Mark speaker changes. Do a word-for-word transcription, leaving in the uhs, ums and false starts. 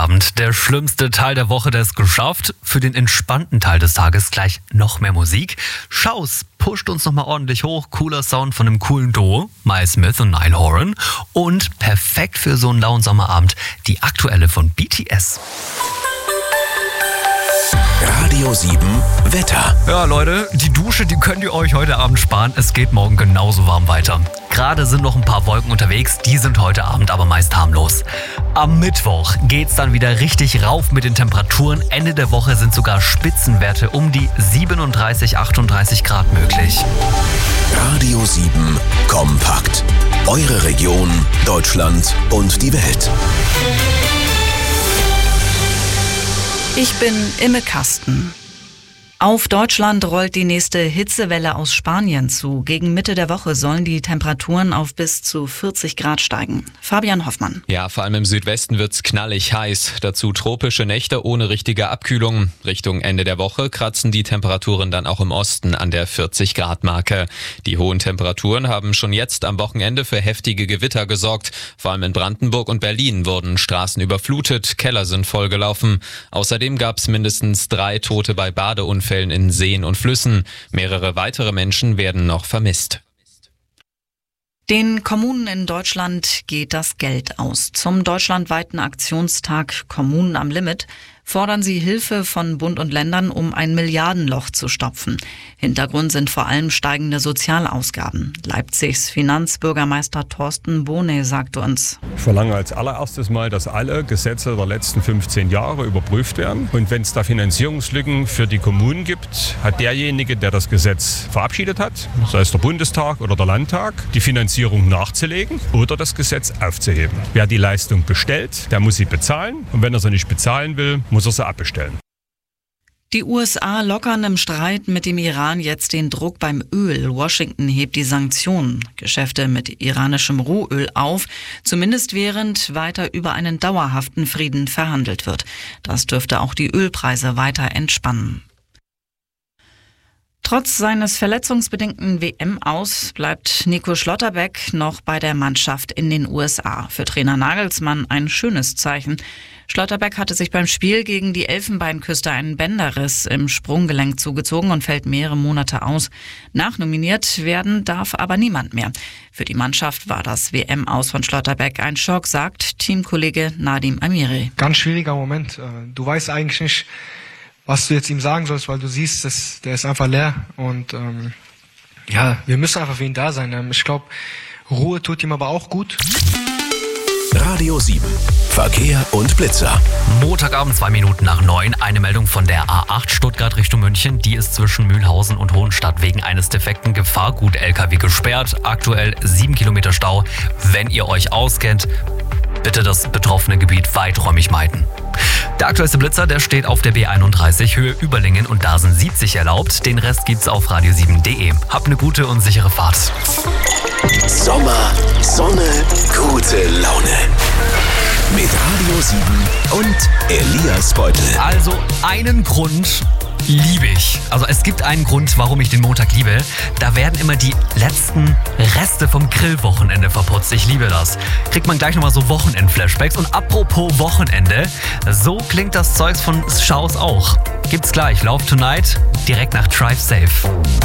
Speaker 1: Montagabend. Der schlimmste Teil der Woche, der ist geschafft. Für den entspannten Teil des Tages gleich noch mehr Musik. Schaus pusht uns nochmal ordentlich hoch. Cooler Sound von einem coolen Duo, Miles Smith und Niall Horan. Und perfekt für so einen lauen Sommerabend, die aktuelle von B T S.
Speaker 2: Radio sieben Wetter.
Speaker 1: Ja, Leute, die Dusche, die könnt ihr euch heute Abend sparen. Es geht morgen genauso warm weiter. Gerade sind noch ein paar Wolken unterwegs, die sind heute Abend aber meist harmlos. Am Mittwoch geht's dann wieder richtig rauf mit den Temperaturen. Ende der Woche sind sogar Spitzenwerte um die siebenunddreißig, achtunddreißig Grad möglich.
Speaker 2: Radio sieben kompakt. Eure Region, Deutschland und die Welt.
Speaker 3: Ich bin Imme Kasten. Auf Deutschland rollt die nächste Hitzewelle aus Spanien zu. Gegen Mitte der Woche sollen die Temperaturen auf bis zu vierzig Grad steigen. Fabian Hoffmann.
Speaker 4: Ja, vor allem im Südwesten wird's knallig heiß. Dazu tropische Nächte ohne richtige Abkühlung. Richtung Ende der Woche kratzen die Temperaturen dann auch im Osten an der vierzig Grad Marke. Die hohen Temperaturen haben schon jetzt am Wochenende für heftige Gewitter gesorgt. Vor allem in Brandenburg und Berlin wurden Straßen überflutet, Keller sind vollgelaufen. Außerdem gab's mindestens drei Tote bei Badeunfällen in Seen und Flüssen. Mehrere weitere Menschen werden noch vermisst.
Speaker 3: Den Kommunen in Deutschland geht das Geld aus. Zum deutschlandweiten Aktionstag Kommunen am Limit fordern sie Hilfe von Bund und Ländern, um ein Milliardenloch zu stopfen. Hintergrund sind vor allem steigende Sozialausgaben. Leipzigs Finanzbürgermeister Thorsten Bohne sagte uns:
Speaker 5: Ich verlange als allererstes mal, dass alle Gesetze der letzten fünfzehn Jahre überprüft werden. Und wenn es da Finanzierungslücken für die Kommunen gibt, hat derjenige, der das Gesetz verabschiedet hat, sei es der Bundestag oder der Landtag, die Finanzierung nachzulegen oder das Gesetz aufzuheben. Wer die Leistung bestellt, der muss sie bezahlen. Und wenn er sie nicht bezahlen will, muss er sie abbestellen.
Speaker 3: Die U S A lockern im Streit mit dem Iran jetzt den Druck beim Öl. Washington hebt die Sanktionen, Geschäfte mit iranischem Rohöl auf, zumindest während weiter über einen dauerhaften Frieden verhandelt wird. Das dürfte auch die Ölpreise weiter entspannen. Trotz seines verletzungsbedingten W M-Aus bleibt Nico Schlotterbeck noch bei der Mannschaft in den U S A. Für Trainer Nagelsmann ein schönes Zeichen. Schlotterbeck hatte sich beim Spiel gegen die Elfenbeinküste einen Bänderriss im Sprunggelenk zugezogen und fällt mehrere Monate aus. Nachnominiert werden darf aber niemand mehr. Für die Mannschaft war das W M-Aus von Schlotterbeck ein Schock, sagt Teamkollege Nadim Amiri.
Speaker 6: Ganz schwieriger Moment. Du weißt eigentlich nicht, was du jetzt ihm sagen sollst, weil du siehst, dass der ist einfach leer. Und ähm, ja, wir müssen einfach für ihn da sein. Ich glaube, Ruhe tut ihm aber auch gut.
Speaker 2: Radio sieben. Verkehr und Blitzer.
Speaker 1: Montagabend, zwei Minuten nach neun. Eine Meldung von der A acht Stuttgart Richtung München. Die ist zwischen Mühlhausen und Hohenstadt wegen eines defekten Gefahrgut-L K W gesperrt. Aktuell sieben Kilometer Stau. Wenn ihr euch auskennt, bitte das betroffene Gebiet weiträumig meiden. Der aktuellste Blitzer, der steht auf der B einunddreißig, Höhe Überlingen, und da sind siebzig erlaubt. Den Rest gibt's auf radio sieben punkt de. Habt eine gute und sichere Fahrt.
Speaker 2: Sommer, Sonne, gute Laune. Mit Radio sieben und Elias Beutel.
Speaker 1: Also einen Grund liebe ich. Also es gibt einen Grund, warum ich den Montag liebe. Da werden immer die letzten Reste vom Grillwochenende verputzt. Ich liebe das. Kriegt man gleich nochmal so Wochenend-Flashbacks. Und apropos Wochenende, so klingt das Zeugs von Schaus auch. Gibt's gleich. Love Tonight, direkt nach Drive Safe.